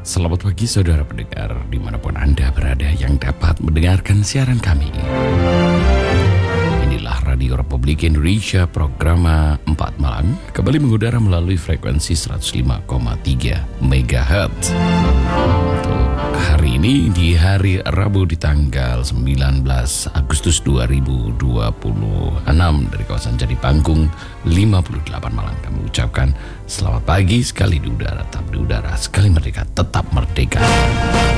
Selamat pagi saudara pendengar dimanapun Anda berada yang dapat mendengarkan siaran kami. Inilah Radio Republik Indonesia program 4 Malam kembali mengudara melalui frekuensi 105,3 MHz. Untuk hari ini di hari Rabu di tanggal 19 Agustus 2026 dari kawasan Jadi Panggung 58 Malang kami ucapkan selamat pagi sekali di udara, tetap di udara, sekali merdeka, tetap merdeka.